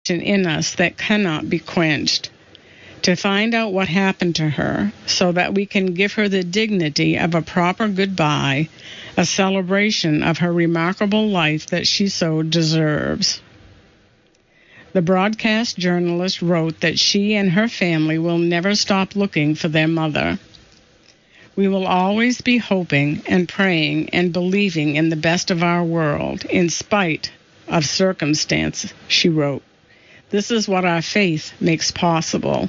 in us that cannot be quenched, to find out what happened to her so that we can give her the dignity of a proper goodbye, a celebration of her remarkable life that she so deserves. The broadcast journalist wrote that she and her family will never stop looking for their mother. We will always be hoping and praying and believing in the best of our world, in spite of circumstance, she wrote. This is what our faith makes possible.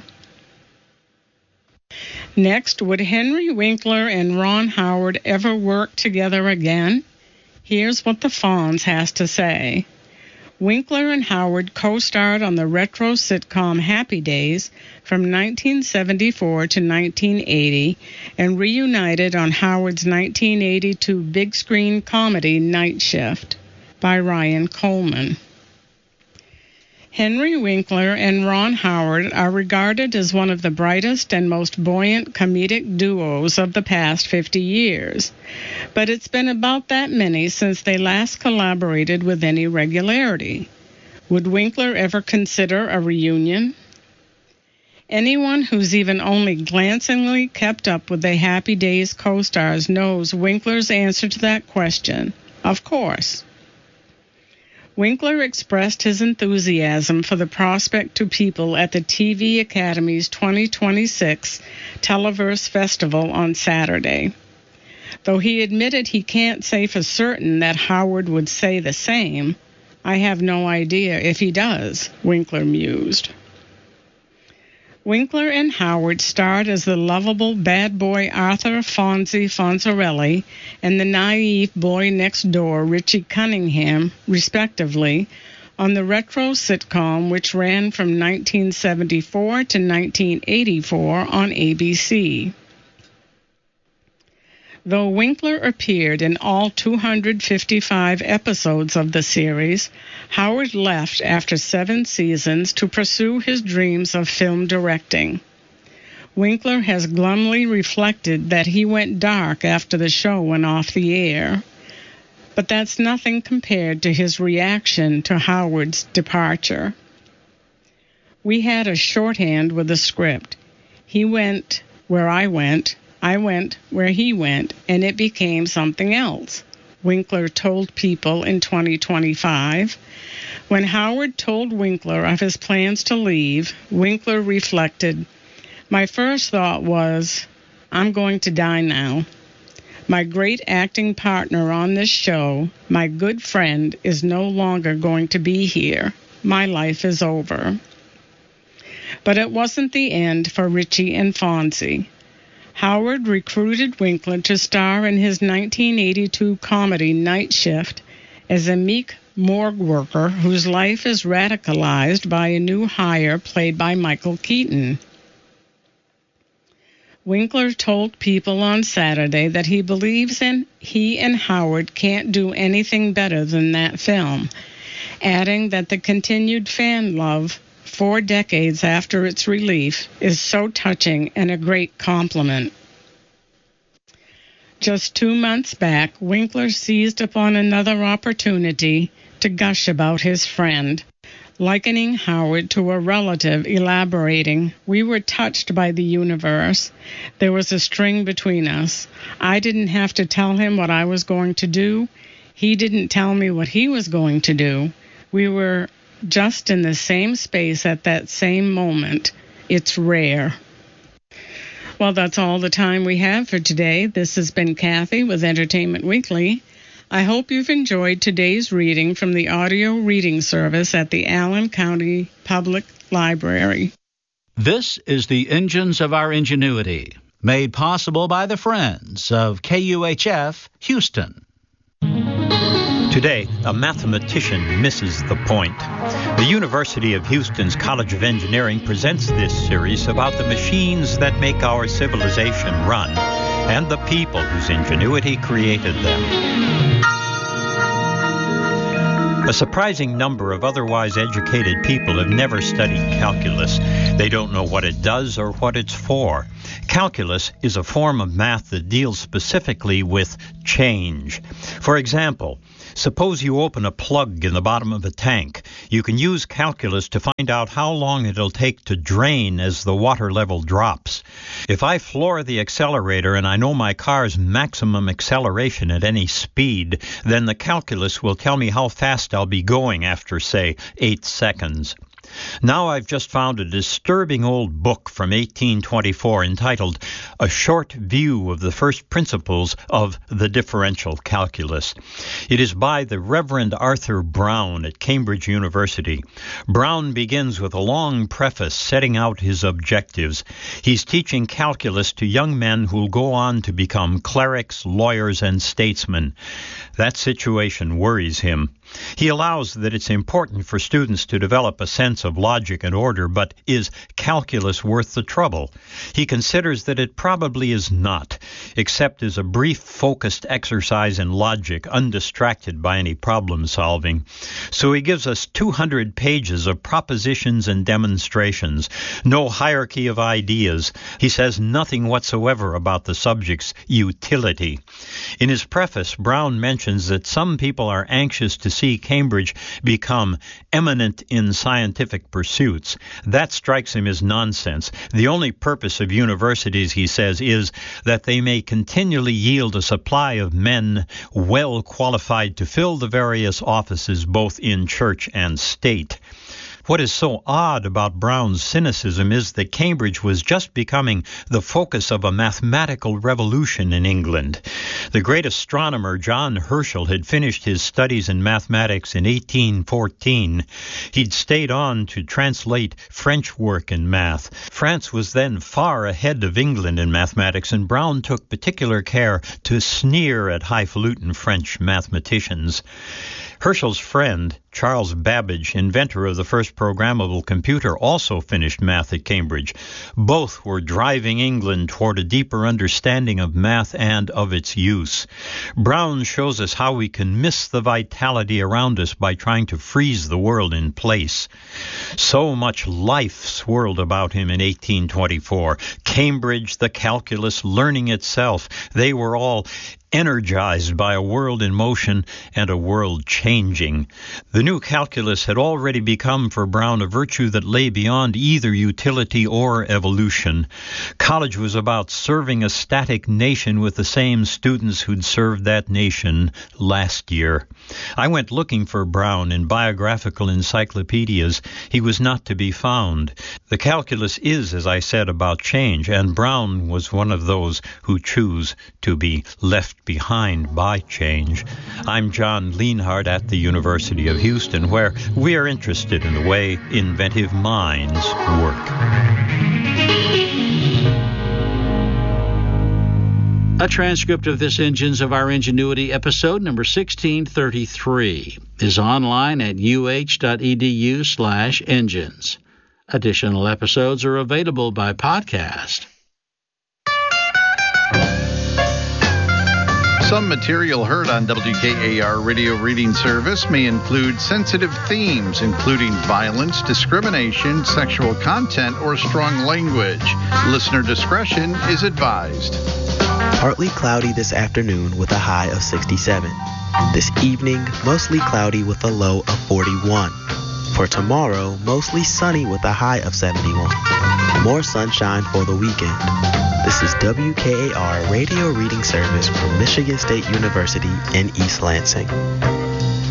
Next, would Henry Winkler and Ron Howard ever work together again? Here's what the Fonz has to say. Winkler and Howard co-starred on the retro sitcom Happy Days from 1974 to 1980 and reunited on Howard's 1982 big screen comedy Night Shift by Ryan Coleman. Henry Winkler and Ron Howard are regarded as one of the brightest and most buoyant comedic duos of the past 50 years, but it's been about that many since they last collaborated with any regularity. Would Winkler ever consider a reunion? Anyone who's even only glancingly kept up with the Happy Days co-stars knows Winkler's answer to that question: of course. Winkler expressed his enthusiasm for the prospect to people at the TV Academy's 2026 Televerse Festival on Saturday. Though he admitted he can't say for certain that Howard would say the same, I have no idea if he does, Winkler mused. Winkler and Howard starred as the lovable bad boy Arthur Fonzie Fonzarelli and the naive boy next door Richie Cunningham, respectively, on the retro sitcom which ran from 1974 to 1984 on ABC. Though Winkler appeared in all 255 episodes of the series, Howard left after 7 seasons to pursue his dreams of film directing. Winkler has glumly reflected that he went dark after the show went off the air, but that's nothing compared to his reaction to Howard's departure. We had a shorthand with the script. He went where I went where he went, and it became something else, Winkler told People in 2025. When Howard told Winkler of his plans to leave, Winkler reflected, "My first thought was, I'm going to die now. My great acting partner on this show, my good friend, is no longer going to be here. My life is over." But it wasn't the end for Richie and Fonzie. Howard recruited Winkler to star in his 1982 comedy Night Shift as a meek morgue worker whose life is radicalized by a new hire played by Michael Keaton. Winkler told People on Saturday that he believes he and Howard can't do anything better than that film, adding that the continued fan love 4 decades after its release is so touching and a great compliment. Just 2 months back, Winkler seized upon another opportunity to gush about his friend, likening Howard to a relative, elaborating, "We were touched by the universe. There was a string between us. I didn't have to tell him what I was going to do. He didn't tell me what he was going to do. We were just in the same space at that same moment. It's rare." Well, that's all the time we have for today. This has been Kathy with Entertainment Weekly. I hope you've enjoyed today's reading from the audio reading service at the Allen County Public Library. This is the Engines of Our Ingenuity, made possible by the friends of KUHF Houston. Today, a mathematician misses the point. The University of Houston's College of Engineering presents this series about the machines that make our civilization run and the people whose ingenuity created them. A surprising number of otherwise educated people have never studied calculus. They don't know what it does or what it's for. Calculus is a form of math that deals specifically with change. For example, Suppose you open a plug in the bottom of a tank. You can use calculus to find out how long it'll take to drain as the water level drops. If I floor the accelerator and I know my car's maximum acceleration at any speed, then the calculus will tell me how fast I'll be going after, say, 8 seconds. Now I've just found a disturbing old book from 1824 entitled A Short View of the First Principles of the Differential Calculus. It is by the Reverend Arthur Brown at Cambridge University. Brown begins with a long preface setting out his objectives. He's teaching calculus to young men who'll go on to become clerics, lawyers, and statesmen. That situation worries him. He allows that it's important for students to develop a sense of logic and order, but is calculus worth the trouble? He considers that it probably is not, except as a brief, focused exercise in logic, undistracted by any problem solving. So he gives us 200 pages of propositions and demonstrations, no hierarchy of ideas. He says nothing whatsoever about the subject's utility. In his preface, Brown mentions that some people are anxious to see Cambridge become eminent in scientific pursuits. That strikes him as nonsense. The only purpose of universities, he says, is that they may continually yield a supply of men well qualified to fill the various offices both in church and state. What is so odd about Brown's cynicism is that Cambridge was just becoming the focus of a mathematical revolution in England. The great astronomer John Herschel had finished his studies in mathematics in 1814. He'd stayed on to translate French work in math. France was then far ahead of England in mathematics, and Brown took particular care to sneer at highfalutin French mathematicians. Herschel's friend, Charles Babbage, inventor of the first programmable computer, also finished math at Cambridge. Both were driving England toward a deeper understanding of math and of its use. Brown shows us how we can miss the vitality around us by trying to freeze the world in place. So much life swirled about him in 1824. Cambridge, the calculus, learning itself, they were all energized by a world in motion and a world changing. The new calculus had already become for Brown a virtue that lay beyond either utility or evolution. College was about serving a static nation with the same students who'd served that nation last year. I went looking for Brown in biographical encyclopedias. He was not to be found. The calculus is, as I said, about change, and Brown was one of those who choose to be left behind by change. I'm John Lienhardt at the University of Houston, where we are interested in the way inventive minds work. A transcript of this Engines of Our Ingenuity episode number 1633 is online at uh.edu/engines. Additional episodes are available by podcast. Some material heard on WKAR Radio Reading Service may include sensitive themes, including violence, discrimination, sexual content, or strong language. Listener discretion is advised. Partly cloudy this afternoon with a high of 67. This evening, mostly cloudy with a low of 41. For tomorrow, mostly sunny with a high of 71. More sunshine for the weekend. This is WKAR Radio Reading Service from Michigan State University in East Lansing.